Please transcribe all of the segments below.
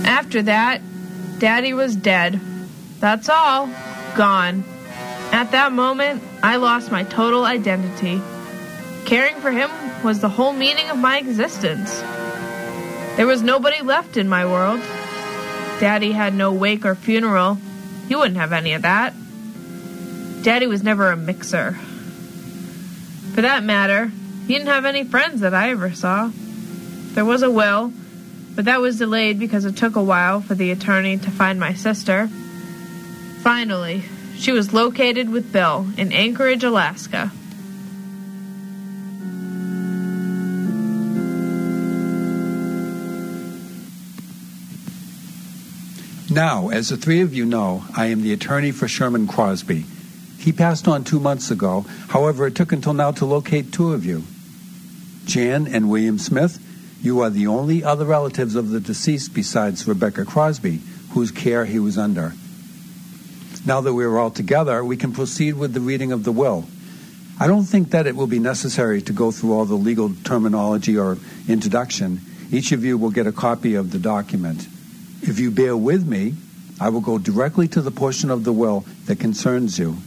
After that, Daddy was dead. That's all. Gone. At that moment, I lost my total identity. Caring for him was the whole meaning of my existence. There was nobody left in my world. Daddy had no wake or funeral. He wouldn't have any of that. Daddy was never a mixer. For that matter, he didn't have any friends that I ever saw. There was a will, but that was delayed because it took a while for the attorney to find my sister. Finally, she was located with Bill in Anchorage, Alaska. Now, as the three of you know, I am the attorney for Sherman Crosby. He passed on 2 months ago. However, it took until now to locate two of you. Jan and William Smith, you are the only other relatives of the deceased besides Rebecca Crosby, whose care he was under. Now that we are all together, we can proceed with the reading of the will. I don't think that it will be necessary to go through all the legal terminology or introduction. Each of you will get a copy of the document. If you bear with me, I will go directly to the portion of the will that concerns you.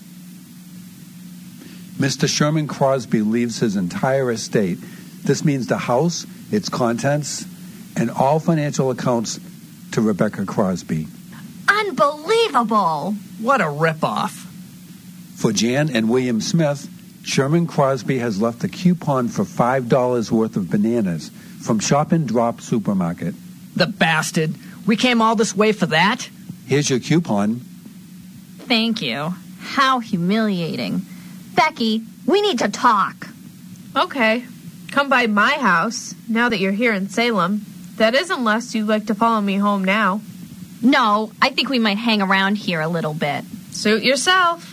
Mr. Sherman Crosby leaves his entire estate. This means the house, its contents, and all financial accounts to Rebecca Crosby. Unbelievable! What a ripoff. For Jan and William Smith, Sherman Crosby has left a coupon for $5 worth of bananas from Shop and Drop Supermarket. The bastard. We came all this way for that? Here's your coupon. Thank you. How humiliating. Becky, we need to talk. Okay. Come by my house, now that you're here in Salem. That is unless you'd like to follow me home now. No, I think we might hang around here a little bit. Suit yourself.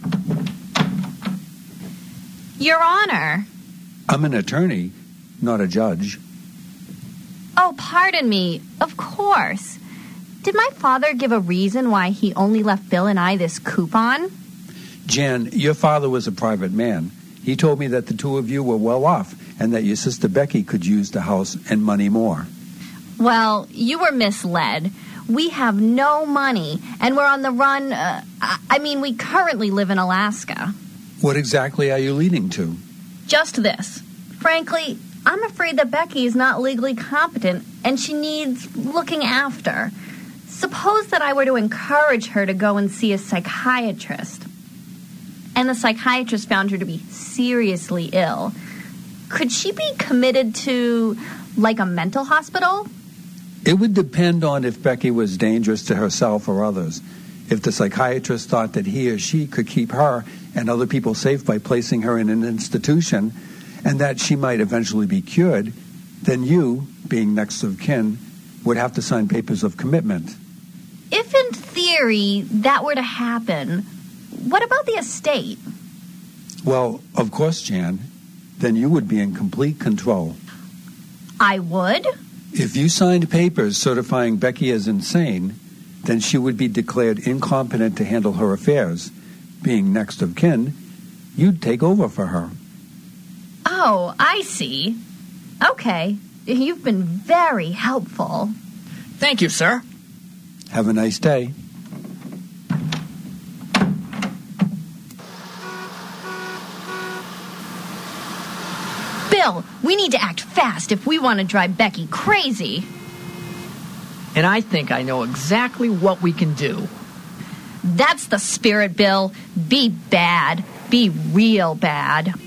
Your Honor. I'm an attorney, not a judge. Oh, pardon me. Of course. Did my father give a reason why he only left Bill and I this coupon? Jan, your father was a private man. He told me that the two of you were well off and that your sister Becky could use the house and money more. Well, you were misled. We have no money, and we're on the run. We currently live in Alaska. What exactly are you leading to? Just this. Frankly, I'm afraid that Becky is not legally competent, and she needs looking after. Suppose that I were to encourage her to go and see a psychiatrist, and the psychiatrist found her to be seriously ill. Could she be committed to, like, a mental hospital? It would depend on if Becky was dangerous to herself or others. If the psychiatrist thought that he or she could keep her and other people safe by placing her in an institution, and that she might eventually be cured, then you, being next of kin, would have to sign papers of commitment. If in theory that were to happen, what about the estate? Well, of course, Jan. Then you would be in complete control. I would? If you signed papers certifying Becky as insane, then she would be declared incompetent to handle her affairs. Being next of kin, you'd take over for her. Oh, I see. Okay. You've been very helpful. Thank you, sir. Have a nice day. Bill, we need to act fast if we want to drive Becky crazy. And I think I know exactly what we can do. That's the spirit, Bill. Be bad. Be real bad.